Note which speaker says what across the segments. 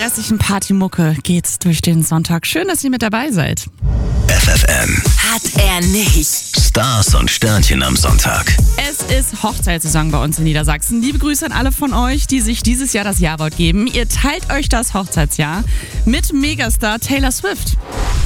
Speaker 1: restlichen Partymucke geht's durch den Sonntag. Schön, dass ihr mit dabei seid.
Speaker 2: FFN.
Speaker 3: Hat er nicht.
Speaker 2: Stars und Sternchen am Sonntag.
Speaker 1: Es ist Hochzeitssaison bei uns in Niedersachsen. Liebe Grüße an alle von euch, die sich dieses Jahr das Jawort geben. Ihr teilt euch das Hochzeitsjahr mit Megastar Taylor Swift.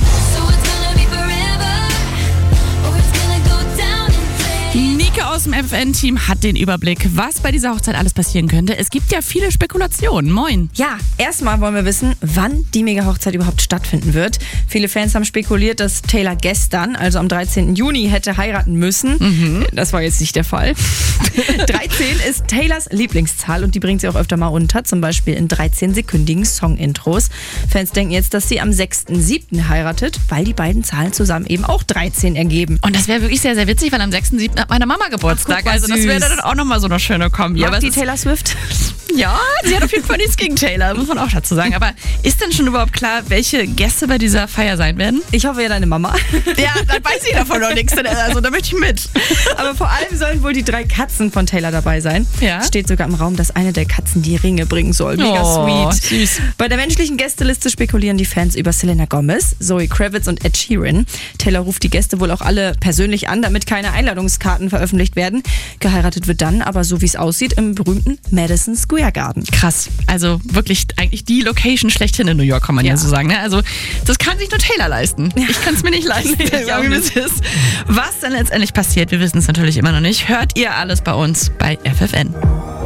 Speaker 1: Nike aus dem FFN-Team hat den Überblick, was bei dieser Hochzeit alles passieren könnte. Es gibt ja viele Spekulationen. Moin.
Speaker 4: Ja, erstmal wollen wir wissen, wann die Mega-Hochzeit überhaupt stattfinden wird. Viele Fans haben spekuliert, dass Taylor gestern, also am 13. Juni, hätte heiraten müssen. Das war jetzt nicht der Fall. 13 ist Taylors Lieblingszahl und die bringt sie auch öfter mal unter, zum Beispiel in 13-sekündigen Song-Intros. Fans denken jetzt, dass sie am 6.7. heiratet, weil die beiden Zahlen zusammen eben auch 13 ergeben.
Speaker 1: Und das wäre wirklich sehr, sehr witzig, weil am 6.7. hat meine Mama Geburtstag.
Speaker 4: Ach,
Speaker 1: also das wäre
Speaker 4: süß.
Speaker 1: dann auch nochmal so eine schöne Kombi.
Speaker 4: Mag die Taylor Swift?
Speaker 1: Ja, sie hat auf jeden Fall nichts gegen Taylor, muss man auch dazu sagen. Aber ist denn schon überhaupt klar, welche Gäste bei dieser Feier sein werden?
Speaker 4: Ich hoffe ja deine Mama.
Speaker 1: Ja, dann weiß ich davon noch nichts. Also da möchte ich mit.
Speaker 4: Aber vor allem sollen wohl die 3 Katzen von Taylor dabei sein.
Speaker 1: Ja.
Speaker 4: Steht sogar im Raum, dass eine der Katzen die Ringe bringen soll. Mega sweet.
Speaker 1: Süß.
Speaker 4: Bei der menschlichen Gästeliste spekulieren die Fans über Selena Gomez, Zoe Kravitz und Ed Sheeran. Taylor ruft die Gäste wohl auch alle persönlich an, damit keine Einladungskarten veröffentlicht werden. Geheiratet wird dann, aber so wie es aussieht, im berühmten Madison Square Garden.
Speaker 1: Krass. Also wirklich eigentlich die Location schlechthin in New York, kann man ja so sagen. Ne? Also das kann sich nur Taylor leisten. Ja. Ich kann es mir nicht leisten.
Speaker 4: Ich auch nicht.
Speaker 1: Was dann letztendlich passiert, wir wissen es natürlich immer noch nicht. Hört ihr alles bei uns bei FFN.